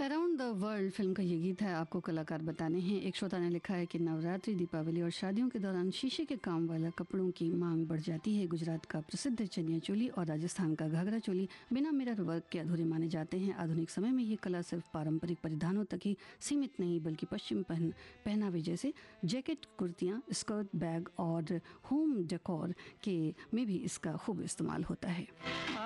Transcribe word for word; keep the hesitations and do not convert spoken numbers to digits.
Around the world film का ये गीत है, आपको कलाकार बताने हैं। एक श्रोता ने लिखा है कि नवरात्रि, दीपावली और शादियों के दौरान शीशे के काम वाला कपड़ों की मांग बढ़ जाती है। गुजरात का प्रसिद्ध चनिया चोली और राजस्थान का घाघरा चोली बिना मिरर वर्क के अधूरे माने जाते हैं। आधुनिक समय में ये कला सिर्फ पारंपरिक परिधानों तक ही सीमित नहीं, बल्कि पश्चिम पहन पहनावे जैसे जैकेट, कुर्तियाँ, स्कर्ट, बैग और होम डेकोर के में भी इसका खूब इस्तेमाल होता है।